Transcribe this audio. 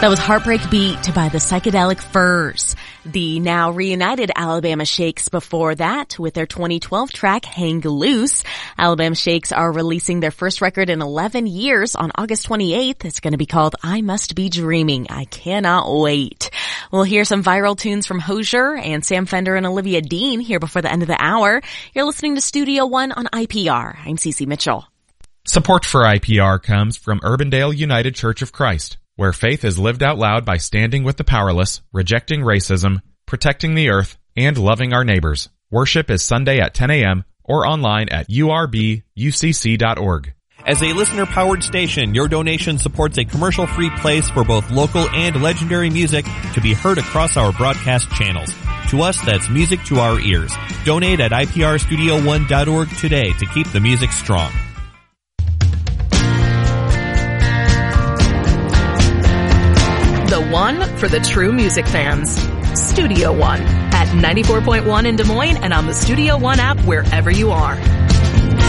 That was Heartbreak Beat by the Psychedelic Furs. The now reunited Alabama Shakes before that with their 2012 track Hang Loose. Alabama Shakes are releasing their first record in 11 years on August 28th. It's going to be called I Must Be Dreaming. I cannot wait. We'll hear some viral tunes from Hozier and Sam Fender and Olivia Dean here before the end of the hour. You're listening to Studio One on IPR. I'm Cece Mitchell. Support for IPR comes from Urbandale United Church of Christ, where faith is lived out loud by standing with the powerless, rejecting racism, protecting the earth, and loving our neighbors. Worship is Sunday at 10 a.m. or online at urbucc.org. As a listener-powered station, your donation supports a commercial-free place for both local and legendary music to be heard across our broadcast channels. To us, that's music to our ears. Donate at iprstudio1.org today to keep the music strong. The one for the true music fans. Studio One at 94.1 in Des Moines and on the Studio One app wherever you are.